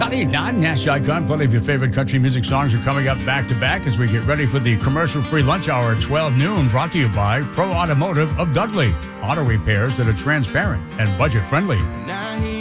Scotty Dunn. Yes, Icon. Plenty of your favorite country music songs are coming up back to back as we get ready for the commercial-free lunch hour at 12 noon, brought to you by Pro Automotive of Dudley. Auto repairs that are transparent and budget-friendly.